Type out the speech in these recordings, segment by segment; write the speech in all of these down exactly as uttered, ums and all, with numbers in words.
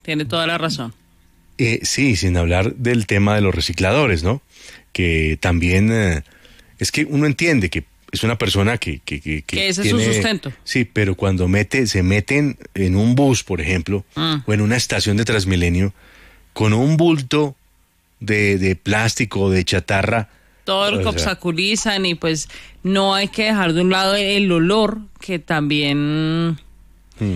Tiene toda la razón. Eh, sí, sin hablar del tema de los recicladores, ¿no? Que también eh, es que uno entiende que es una persona que... Que, que, que ese tiene, es su sustento. Sí, pero cuando mete, se meten en un bus, por ejemplo, mm. o en una estación de Transmilenio, con un bulto de, de plástico, de chatarra... Todo lo que obstaculizan y pues no hay que dejar de un lado el olor que también... Mm.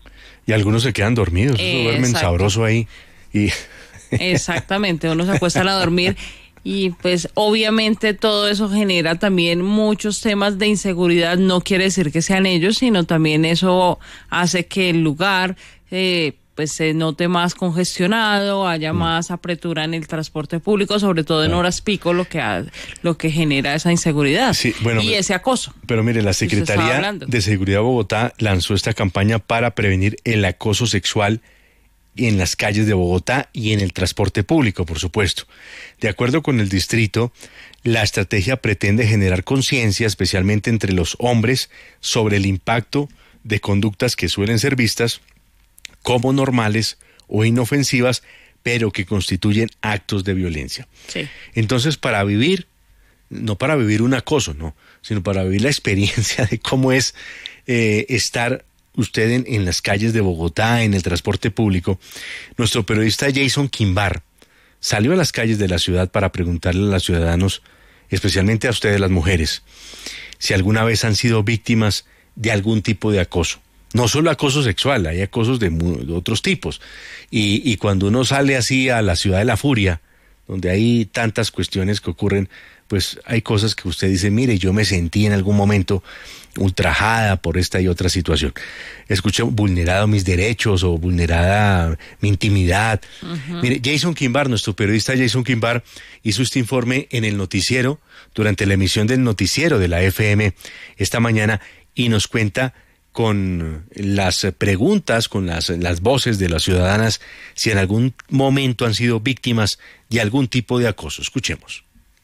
Y algunos se quedan dormidos, eh, duermen exacto. sabroso ahí. Y... Exactamente, uno se acuestan a dormir y pues obviamente todo eso genera también muchos temas de inseguridad. No quiere decir que sean ellos, sino también eso hace que el lugar eh, pues se note más congestionado, haya mm. más apretura en el transporte público, sobre todo en horas pico, lo que ha, lo que genera esa inseguridad sí, bueno, y ese acoso. Pero mire, la Secretaría de Seguridad de Bogotá lanzó esta campaña para prevenir el acoso sexual en las calles de Bogotá y en el transporte público, por supuesto. De acuerdo con el distrito, la estrategia pretende generar conciencia, especialmente entre los hombres, sobre el impacto de conductas que suelen ser vistas como normales o inofensivas, pero que constituyen actos de violencia. Sí. Entonces, para vivir, no para vivir un acoso, no, sino para vivir la experiencia de cómo es eh, estar usted en, en las calles de Bogotá, en el transporte público, nuestro periodista Jason Quimbar salió a las calles de la ciudad para preguntarle a los ciudadanos, especialmente a ustedes las mujeres, si alguna vez han sido víctimas de algún tipo de acoso. No solo acoso sexual, hay acosos de, de otros tipos. Y, y cuando uno sale así a la ciudad de la furia, donde hay tantas cuestiones que ocurren, pues hay cosas que usted dice, mire, yo me sentí en algún momento ultrajada por esta y otra situación. Escuché vulnerado mis derechos o vulnerada mi intimidad. Uh-huh. Mire, Jason Quimbar, nuestro periodista Jason Quimbar, hizo este informe en el noticiero, durante la emisión del noticiero de la F M esta mañana, y nos cuenta con las preguntas, con las, las voces de las ciudadanas, si en algún momento han sido víctimas de algún tipo de acoso. Escuchemos.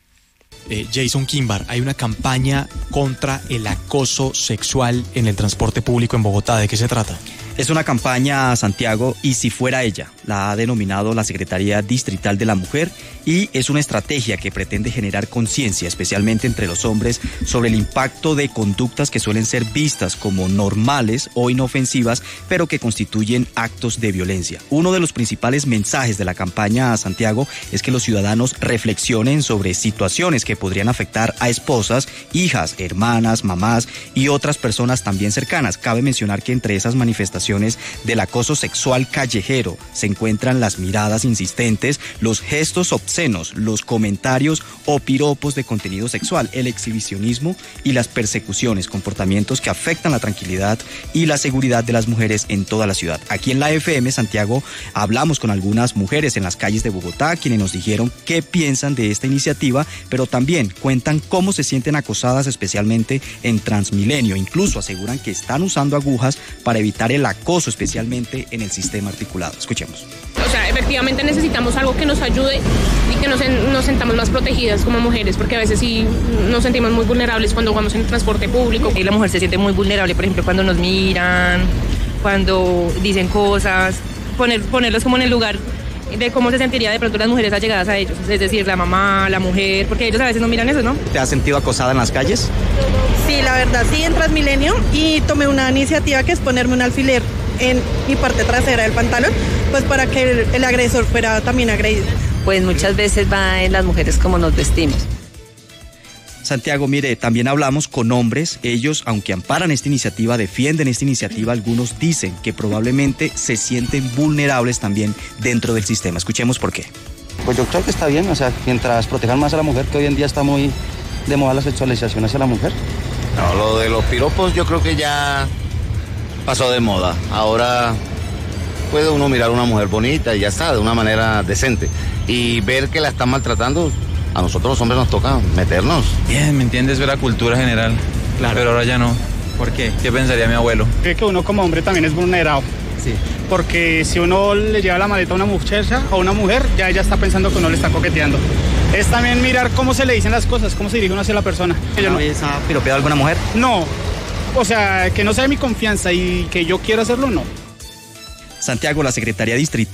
Eh, Jason Quimbar, hay una campaña contra el acoso sexual en el transporte público en Bogotá. ¿De qué se trata? Es una campaña, Santiago, y si fuera ella, la ha denominado la Secretaría Distrital de la Mujer, y es una estrategia que pretende generar conciencia, especialmente entre los hombres, sobre el impacto de conductas que suelen ser vistas como normales o inofensivas, pero que constituyen actos de violencia. Uno de los principales mensajes de la campaña, Santiago, es que los ciudadanos reflexionen sobre situaciones que podrían afectar a esposas, hijas, hermanas, mamás y otras personas también cercanas. Cabe mencionar que entre esas manifestaciones del acoso sexual callejero se encuentran las miradas insistentes, los gestos obscenos, los comentarios o piropos de contenido sexual, el exhibicionismo y las persecuciones, comportamientos que afectan la tranquilidad y la seguridad de las mujeres en toda la ciudad. Aquí en la F M, Santiago, hablamos con algunas mujeres en las calles de Bogotá, quienes nos dijeron qué piensan de esta iniciativa, pero también cuentan cómo se sienten acosadas, especialmente en Transmilenio. Incluso aseguran que están usando agujas para evitar el acoso, especialmente en el sistema articulado. Escuchemos. O sea, efectivamente necesitamos algo que nos ayude y que nos, nos sentamos más protegidas como mujeres, porque a veces sí nos sentimos muy vulnerables cuando vamos en el transporte público. Y la mujer se siente muy vulnerable, por ejemplo, cuando nos miran, cuando dicen cosas, poner, ponerlos como en el lugar de cómo se sentiría de pronto las mujeres allegadas a ellos, es decir, la mamá, la mujer, porque ellos a veces no miran eso, ¿no? ¿Te has sentido acosada en las calles? Sí, la verdad, sí, en Transmilenio, y tomé una iniciativa que es ponerme un alfiler en mi parte trasera del pantalón, pues para que el, el agresor fuera también agredido. Pues muchas veces va en las mujeres como nos vestimos. Santiago, mire, también hablamos con hombres. Ellos, aunque amparan esta iniciativa, defienden esta iniciativa, algunos dicen que probablemente se sienten vulnerables también dentro del sistema. Escuchemos por qué. Pues yo creo que está bien, o sea, mientras protejan más a la mujer, que hoy en día está muy de moda la sexualización hacia la mujer. No, lo de los piropos yo creo que ya pasó de moda. Ahora puede uno mirar a una mujer bonita y ya está, de una manera decente. Y ver que la están maltratando, a nosotros los hombres nos toca meternos. Bien, ¿me entiendes? Ve la cultura general. Claro. Pero ahora ya no. ¿Por qué? ¿Qué pensaría mi abuelo? Creo que uno como hombre también es vulnerado. Sí. Porque si uno le lleva la maleta a una muchacha o a una mujer, ya ella está pensando que uno le está coqueteando. Es también mirar cómo se le dicen las cosas, cómo se dirige uno hacia la persona. ¿Alguna vez ha piropeado a alguna mujer? No. O sea, que no sea de mi confianza y que yo quiera hacerlo, no. Santiago, la Secretaría Distrital